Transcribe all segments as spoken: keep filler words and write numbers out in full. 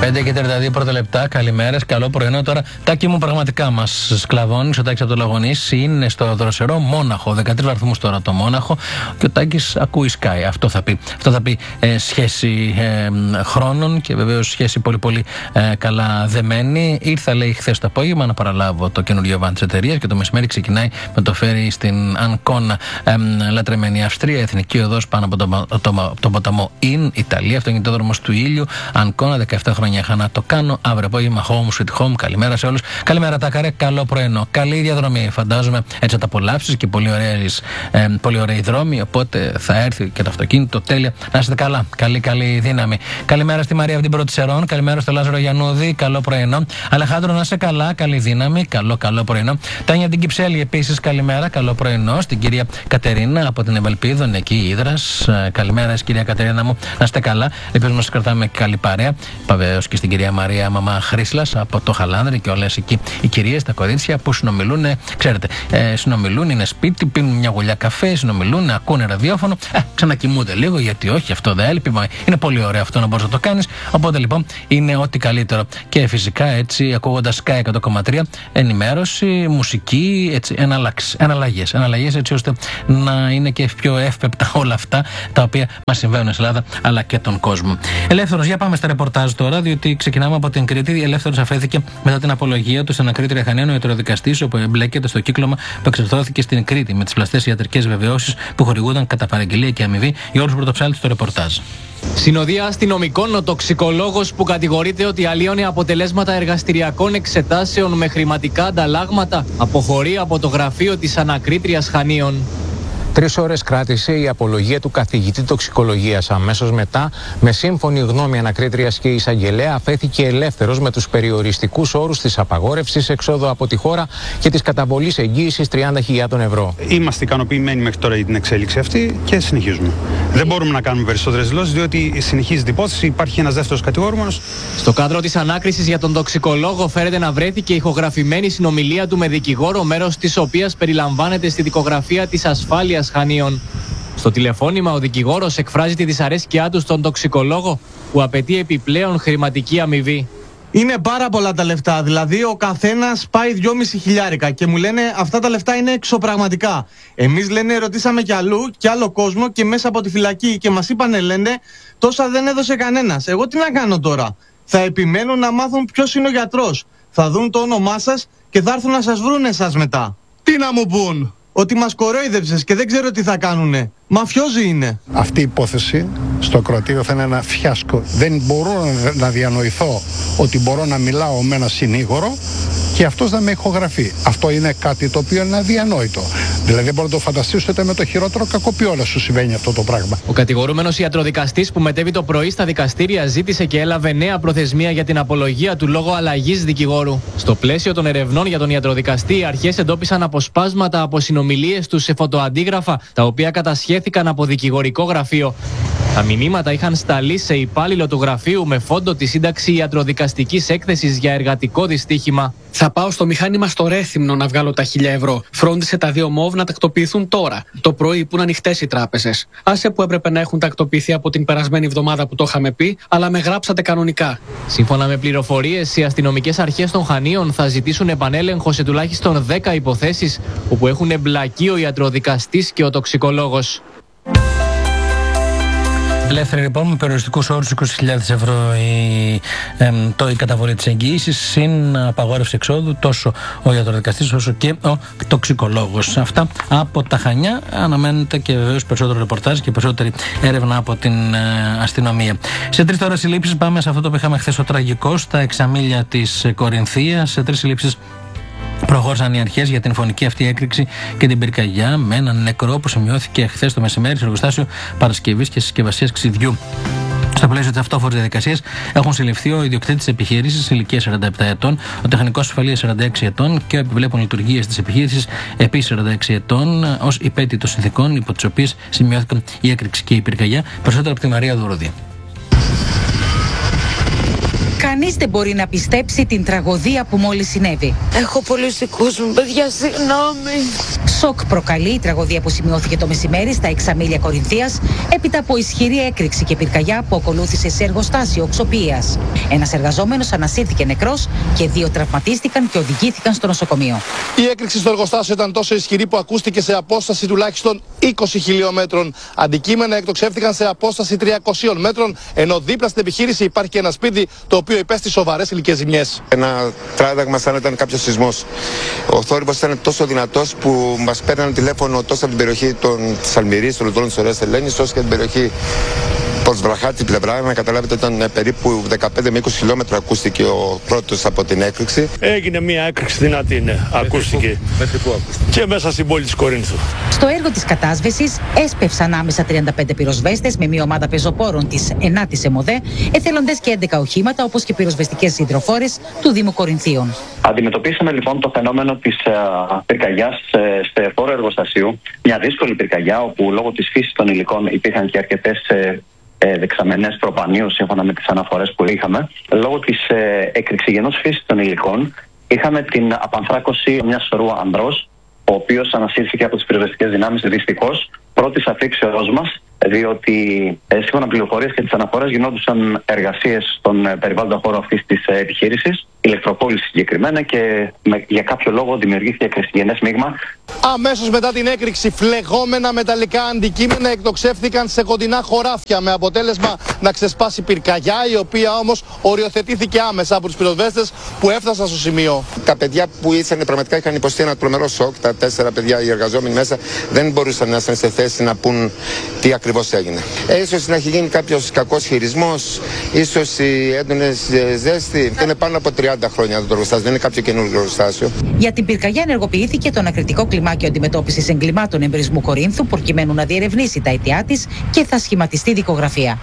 πέντε και τριάντα δύο πρώτα λεπτά. Καλημέρες, καλό πρωινό. Τώρα, Τάκη μου, πραγματικά μας σκλαβώνεις. Ο Τάκης από το Λαγωνής είναι στο δροσερό Μόναχο. δεκατρείς βαθμούς τώρα το Μόναχο. Και ο Τάκης ακούει Sky. Αυτό θα πει. Αυτό θα πει ε, σχέση ε, χρόνων και βεβαίως σχέση πολύ πολύ ε, καλά δεμένη. Ήρθα, λέει, χθες το απόγευμα να παραλάβω το καινούριο βαν της εταιρείας και το μεσημέρι ξεκινάει με το φέρει στην Ανκόνα. Ε, λατρεμένη Αυστρία, εθνική οδός πάνω από τον το, το, το ποταμό Ιν, Ιταλία, αυτοκινητόδρομος του ήλιου. Ανκόνα, δεκαεπτά χρόνια είχα να το κάνω. Αύριο απόγευμα, home sweet home. Καλημέρα σε όλους. Καλημέρα, Τάκαρε. Καλό πρωινό. Καλή διαδρομή. Φαντάζομαι έτσι θα τα απολαύσεις και πολύ, ωραίες, ε, πολύ ωραίοι δρόμοι. Οπότε θα έρθει και το αυτοκίνητο. Τέλεια. Να είστε καλά. Καλή, καλή δύναμη. Καλημέρα στη Μαρία από την Πρώτη Σερών. Καλημέρα στο Λάζαρο Γιαννούδη. Καλό πρωινό. Αλεχάνδρο, να είσαι καλά. Καλή δύναμη. Καλό, καλό πρωινό. Τάνια την Κυψέλη επίσης. Καλημέρα. Καλό πρωινό. Στην κυρία Κατερίνα από την Ευελπίδων, εκεί η Ύδρας. Καλημέρα, κυρία Κατερίνα μου. Να είστε καλά. Ελπίζουμε να σας κρατάμε καλή παρέα. Βεβαίως και στην κυρία Μαρία Μαμά Χρήσλας από το Χαλάνδρη και όλες εκεί οι κυρίες, τα κορίτσια που συνομιλούν. Ξέρετε, ε, συνομιλούν, είναι σπίτι, πίνουν μια γουλιά καφέ, συνομιλούν, ακούνε ραδιόφωνο. Ε, ξανακοιμούνται λίγο, γιατί όχι, αυτό δεν έλειπε. Είναι πολύ ωραίο αυτό να μπορείς να το κάνεις. Οπότε λοιπόν είναι ό,τι καλύτερο. Και φυσικά έτσι, ακούγοντας Sky εκατό κόμμα τρία, ενημέρωση, μουσική, έτσι, εναλλαγές. Εναλλαγές έτσι ώστε να είναι και πιο εύπεπτα όλα αυτά τα οποία μας συμβαίνουν στην Ελλάδα αλλά και τον κόσμο. Ελεύθερος, για πάμε στα ρεπορτάζ τώρα, διότι ξεκινάμε από την Κρήτη. Ελεύθερος αφέθηκε μετά την απολογία του στην ανακρίτρια Χανίων ο ιατροδικαστής, όπου εμπλέκεται στο κύκλωμα που εξερθώθηκε στην Κρήτη με τις πλαστές ιατρικές βεβαιώσεις που χορηγούνταν κατά παραγγελία και αμοιβή. Γιώργος Πρωτοψάλτης στο ρεπορτάζ. Συνοδεία αστυνομικών, ο τοξικολόγος που κατηγορείται ότι αλλίωνε αποτελέσματα εργαστηριακών εξετάσεων με χρηματικά ανταλλάγματα αποχωρεί από το γραφείο της ανακρίτριας Χανίων. Τρεις ώρες κράτησε η απολογία του καθηγητή τοξικολογίας. Αμέσως μετά, με σύμφωνη γνώμη ανακρίτριας και εισαγγελέα, αφέθηκε ελεύθερος με τους περιοριστικούς όρους της απαγόρευσης εξόδου από τη χώρα και της καταβολής εγγύησης τριάντα χιλιάδες ευρώ. Είμαστε ικανοποιημένοι μέχρι τώρα για την εξέλιξη αυτή και συνεχίζουμε. Δεν μπορούμε να κάνουμε περισσότερες δηλώσεις, διότι συνεχίζεται η υπόθεση, υπάρχει ένας δεύτερος κατηγορούμενος. Στο κάδρο της ανάκρισης για τον τοξικολόγο φέρεται να βρέθηκε ηχογραφημένη συνομιλία του με δικηγόρο, μέρος της οποίας περιλαμβάνεται στη δικογραφία της ασφάλειας Χανίων. Στο τηλεφώνημα, ο δικηγόρος εκφράζει τη δυσαρέσκειά του στον τοξικολόγο που απαιτεί επιπλέον χρηματική αμοιβή. Είναι πάρα πολλά τα λεφτά. Δηλαδή, ο καθένας πάει δυόμισι χιλιάρικα και μου λένε αυτά τα λεφτά είναι εξωπραγματικά. Εμείς, λένε, ρωτήσαμε κι αλλού κι άλλο κόσμο και μέσα από τη φυλακή και μας είπανε, λένε, τόσα δεν έδωσε κανένας. Εγώ τι να κάνω τώρα? Θα επιμένουν να μάθουν ποιος είναι ο γιατρός. Θα δουν το όνομά σας και θα έρθουν να σας βρούνε εσάς μετά. Τι να μου πούν? Ότι μας κορόιδεψες και δεν ξέρω τι θα κάνουνε. Μαφιόζοι είναι. Αυτή η υπόθεση στο κρατήριο θα είναι ένα φιάσκο. Δεν μπορώ να διανοηθώ ότι μπορώ να μιλάω με ένα συνήγορο και αυτός να με ηχογραφεί. Αυτό είναι κάτι το οποίο είναι αδιανόητο. Δηλαδή δεν μπορώ να το φανταστήσω ούτε με το χειρότερο κακοποιόλα σου συμβαίνει αυτό το πράγμα. Ο κατηγορούμενος ιατροδικαστής που μετέβη το πρωί στα δικαστήρια ζήτησε και έλαβε νέα προθεσμία για την απολογία του λόγω αλλαγής δικηγόρου. Στο πλαίσιο των ερευνών για τον ιατροδικαστή, οι αρχές εντόπισαν αποσπάσματα από συνομιλίες του σε φωτοαντίγραφα, τα οποία κατασχέθηκαν από δικηγορικό γραφείο. Τα μηνύματα είχαν σταλεί σε υπάλληλο του γραφείου με φόντο τη σύνταξη ιατροδικαστικής έκθεσης για εργατικό δυστύχημα. Θα πάω στο μηχάνημα στο Ρέθυμνο να βγάλω τα χίλια ευρώ. Φρόντισε τα δύο μόβ να τακτοποιηθούν τώρα, το πρωί που είναι ανοιχτές οι τράπεζες. Άσε που έπρεπε να έχουν τακτοποιηθεί από την περασμένη εβδομάδα που το είχαμε πει, αλλά με γράψατε κανονικά. Σύμφωνα με πληροφορίες, οι αστυνομικές αρχές των Χανίων θα ζητήσουν επανέλεγχο σε τουλάχιστον δέκα υποθέσεις, όπου έχουν εμπλακεί ο ιατροδικαστής και ο τοξικολόγος. Ελεύθερη λοιπόν με περιοριστικούς όρους είκοσι χιλιάδες ευρώ η, ε, το, η καταβολή της εγγύησης, συν απαγόρευση εξόδου τόσο ο ιατροδικαστής όσο και ο τοξικολόγος. Αυτά από τα Χανιά. Αναμένεται και βεβαίως περισσότερο ρεπορτάζ και περισσότερη έρευνα από την ε, αστυνομία. Σε τρεις τώρα συλλήψεις, πάμε σε αυτό το που είχαμε χθες το τραγικό στα εξαμήλια της Κορινθίας. Σε τρεις συλλήψεις προχώρησαν οι αρχές για την φωνική αυτή έκρηξη και την πυρκαγιά με έναν νεκρό που σημειώθηκε χθες το μεσημέρι στο εργοστάσιο παρασκευής και συσκευασίας ξυδιού. Στο πλαίσιο της αυτόφορης διαδικασίας έχουν συλληφθεί ο ιδιοκτήτης της επιχείρησης ηλικίας σαράντα επτά ετών, ο τεχνικός ασφαλείας σαράντα έξι ετών και ο επιβλέπων λειτουργίας της επιχείρησης επίσης σαράντα έξι ετών, ως υπέτειοι των συνθηκών υπό τις οποίες σημειώθηκαν η έκρηξη και η πυρκαγιά. Περισσότερο από τη Μαρία Δουροδή. Κανείς δεν μπορεί να πιστέψει την τραγωδία που μόλις συνέβη. Έχω πολλούς δικούς μου, παιδιά, συγγνώμη. Σοκ προκαλεί η τραγωδία που σημειώθηκε το μεσημέρι στα Εξαμήλια Κορινθίας, έπειτα από ισχυρή έκρηξη και πυρκαγιά που ακολούθησε σε εργοστάσιο οξοποίησης. Ένας εργαζόμενος ανασύρθηκε νεκρός και δύο τραυματίστηκαν και οδηγήθηκαν στο νοσοκομείο. Η έκρηξη στο εργοστάσιο ήταν τόσο ισχυρή που ακούστηκε σε απόσταση τουλάχιστον είκοσι χιλιόμετρων. Αντικείμενα εκτοξεύτηκαν σε απόσταση τριακοσίων μέτρων, ενώ δίπλα στην επιχείρηση υπάρχει και ένα σπίτι το οποίο υπέστη σοβαρές υλικές ζημιές. Ένα τράδαγμα σαν ήταν κάποιος σεισμός. Ο θόρυβος ήταν τόσο δυνατός που μας παίρνανε τηλέφωνο τόσο από την περιοχή της Αλμυρής, των Λουτών της Ωραίας Ελένης, όσο και την περιοχή προς Βραχάτη πλευρά. Να καταλάβετε, ήταν περίπου δεκαπέντε με είκοσι χιλιόμετρα ακούστηκε ο πρώτος από την έκρηξη. Έγινε μια έκρηξη δυνατή, ναι. Ακούστηκε. Μέχρι πού ακούστηκε? Και μέσα στην πόλη της Κορίνθου. Στο έργο της κατάσβεσης έσπευσαν άμεσα τριάντα πέντε πυροσβέστες με μια ομάδα πεζοπόρων της ενάτης ΕΜΟΔΕ, εθελοντές και έντεκα οχήματα, όπως και πυροσβεστικές υδροφόρες του Δήμου Κορινθίων. Αντιμετωπίσαμε λοιπόν το φαινόμενο της uh, πυρκαγιάς uh, στο φόρο εργοστασίου. Μια δύσκολη πυρκαγιά, όπου λόγω της φύσης των υλικών υπήρχαν και αρκετές uh, δεξαμενές προπανίου, σύμφωνα με τις αναφορές που είχαμε. Λόγω της ε, εκρηξυγενούς φύσης των υλικών, είχαμε την απανθράκωση μιας σωρού ανδρός, ο οποίος ανασύρθηκε από τις πυροσβεστικές δυνάμεις, δυστυχώς, πρώτης αφήξεώς μας, διότι ε, σύμφωνα με πληροφορίες και τις αναφορές γινόντουσαν εργασίες στον ε, περιβάλλοντα χώρο αυτής της ε, επιχείρησης, ηλεκτροπόληση συγκεκριμένα, και με, για κάποιο λόγο δημιουργήθηκε εκρηξυγενές μείγμα. Αμέσως μετά την έκρηξη, φλεγόμενα μεταλλικά αντικείμενα εκτοξεύθηκαν σε κοντινά χωράφια, με αποτέλεσμα να ξεσπάσει πυρκαγιά, η οποία όμως οριοθετήθηκε άμεσα από τους πυροσβέστες που έφτασαν στο σημείο. Τα παιδιά που ήσαν πραγματικά είχαν υποστεί ένα τρομερό σοκ. Τα τέσσερα παιδιά, οι εργαζόμενοι μέσα, δεν μπορούσαν να είναι σε θέση να πούν τι ακριβώς έγινε. Ε, ίσως να έχει γίνει κάποιος κακός χειρισμός, ίσως οι έντονες ζέστη. Είναι πάνω από τριάντα χρόνια το εργοστάσιο, δεν είναι κάποιο καινούργιο εργοστάσιο. Για την πυρκαγιά ενεργοποιήθηκε το ανακριτικό κλιμάκιο αντιμετώπισης εγκλημάτων εμπρισμού Κορίνθου, προκειμένου να διερευνήσει τα αιτιά της και θα σχηματιστεί δικογραφία.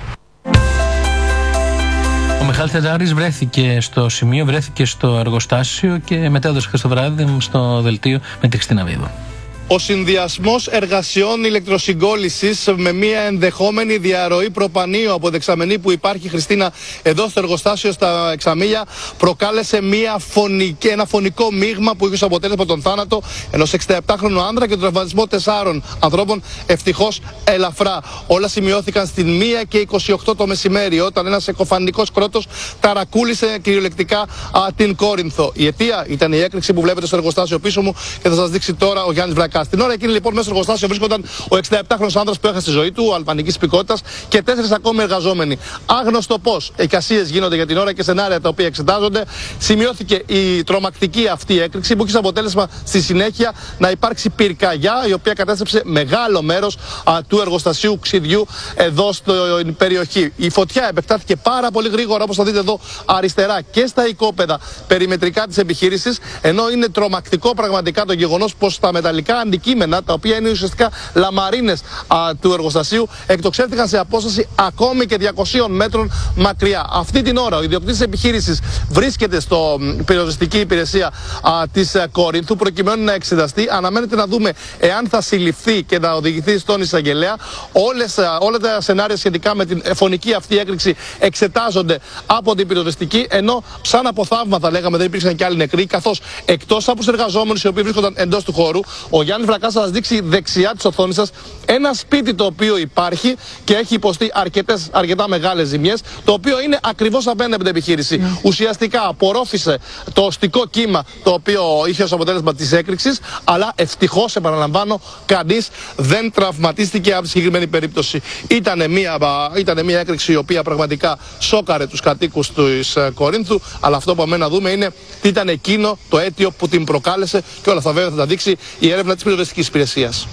Ο Μιχάλης Τετζάρης βρέθηκε στο σημείο, βρέθηκε στο εργοστάσιο και μετέδωσε χθες το βράδυ στο δελτίο με τη Χριστίνα Βίβο. Ο συνδυασμός εργασιών ηλεκτροσυγκόλλησης με μια ενδεχόμενη διαρροή προπανίου από δεξαμενή που υπάρχει, Χριστίνα, εδώ στο εργοστάσιο στα Εξαμήλια, προκάλεσε μια φωνική, ένα φωνικό μείγμα που είχε ως αποτέλεσμα τον θάνατο ενός εξηνταεπτάχρονου άνδρα και τον τραυματισμό τεσσάρων ανθρώπων, ευτυχώς ελαφρά. Όλα σημειώθηκαν στην μία και είκοσι οκτώ το μεσημέρι, όταν ένας εκοφανικός κρότος ταρακούλησε κυριολεκτικά α, την Κόρινθο. Η αιτία ήταν η έκρηξη που βλέπετε στο εργοστάσιο πίσω μου και θα σας δείξει τώρα ο Γιάννης Βρακάς. Στην ώρα εκείνη λοιπόν μέσα στο εργοστάσιο βρίσκονταν ο εξηνταεπτάχρονος άνδρας που έχασε τη ζωή του, αλβανικής υπηκότητας, και τέσσερις ακόμη εργαζόμενοι. Άγνωστο πώς εικασίες γίνονται για την ώρα και σενάρια τα οποία εξετάζονται. Σημειώθηκε η τρομακτική αυτή έκρηξη που έχει σαν αποτέλεσμα στη συνέχεια να υπάρξει πυρκαγιά, η οποία κατέστρεψε μεγάλο μέρος α, του εργοστασίου ξυδιού εδώ στην περιοχή. Η φωτιά επεκτάθηκε πάρα πολύ γρήγορα, όπως θα δείτε εδώ αριστερά, και στα οικόπεδα περιμετρικά της επιχείρησης, ενώ είναι τρομακτικό πραγματικά το γεγονός πως τα μεταλλικά αντικείμενα, τα οποία είναι ουσιαστικά λαμαρίνες α, του εργοστασίου, εκτοξεύτηκαν σε απόσταση ακόμη και διακοσίων μέτρων μακριά. Αυτή την ώρα ο ιδιοκτήτης της επιχείρησης βρίσκεται στο πυροσβεστική υπηρεσία α, της α, Κορίνθου, προκειμένου να εξεταστεί. Αναμένεται να δούμε εάν θα συλληφθεί και να οδηγηθεί στον εισαγγελέα. Όλες, α, όλα τα σενάρια σχετικά με την φωνική αυτή έκρηξη εξετάζονται από την πυροσβεστική, ενώ σαν από θαύμα, θα λέγαμε, δεν υπήρξαν και άλλοι νεκροί, καθώς εκτός από τους εργαζόμενους οι οποίοι βρίσκονταν εντός του χώρου, ο Γιάννης Βρακάς θα σας δείξει δεξιά της οθόνης σας ένα σπίτι το οποίο υπάρχει και έχει υποστεί αρκετές, αρκετά μεγάλες ζημιές, το οποίο είναι ακριβώς απέναντι από την επιχείρηση. Mm. Ουσιαστικά απορρόφησε το οστικό κύμα το οποίο είχε ως αποτέλεσμα της έκρηξης, αλλά ευτυχώς, επαναλαμβάνω, κανείς δεν τραυματίστηκε από τη συγκεκριμένη περίπτωση. Ήτανε μια, ήτανε μια έκρηξη η οποία πραγματικά σόκαρε τους κατοίκους της Κορίνθου, αλλά αυτό που αμένα να δούμε είναι τι ήταν εκείνο το αίτιο που την προκάλεσε, και όλα θα βέβαια θα τα δείξει η έρευνα της πυροσβεστικής υπηρεσίας.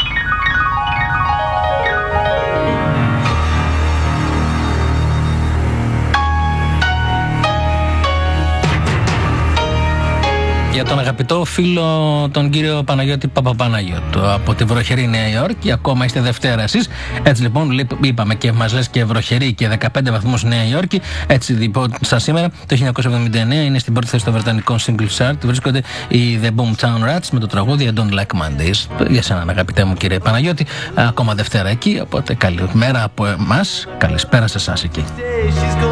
Για τον αγαπητό φίλο, τον κύριο Παναγιώτη Παπαπαναγιώτου από τη βροχερή Νέα Υόρκη, ακόμα είστε Δευτέρα εσείς. Έτσι λοιπόν, είπαμε και μας λες και βροχερή και δεκαπέντε βαθμούς Νέα Υόρκη. Έτσι λοιπόν, σαν σήμερα, το χίλια εννιακόσια εβδομήντα εννέα είναι στην πρώτη θέση των βρετανικών Single Chart. Βρίσκονται οι The Boomtown Rats με το τραγούδι I Don't Like Mondays. Για σένα, αγαπητέ μου κύριε Παναγιώτη, ακόμα Δευτέρα εκεί. Οπότε καλή μέρα από εμάς. Καλησπέρα σε εσάς εκεί.